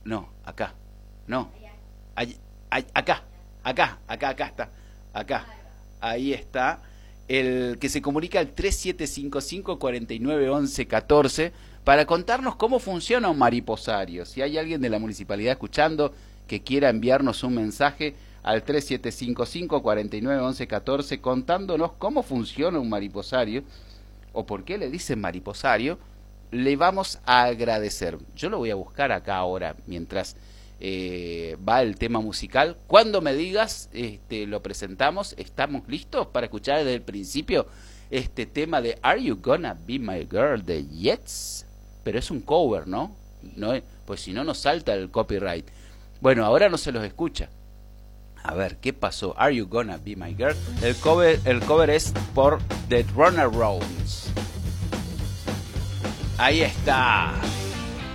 No, acá. No. Acá está. Acá. Ahí está. El que se comunica al 3755 49 11 14 para contarnos cómo funciona un mariposario. Si hay alguien de la municipalidad escuchando que quiera enviarnos un mensaje al 3755 49 11 14 contándonos cómo funciona un mariposario o por qué le dicen mariposario, le vamos a agradecer. Yo lo voy a buscar acá ahora mientras va el tema musical. Cuando me digas, lo presentamos. ¿Estamos listos para escuchar desde el principio este tema de Are You Gonna Be My Girl de Jets? Pero es un cover, ¿no? No es, pues si no nos salta el copyright. Bueno, ahora no se los escucha. A ver, ¿qué pasó? Are You Gonna Be My Girl? El cover es por The Runner Rounds. Ahí está.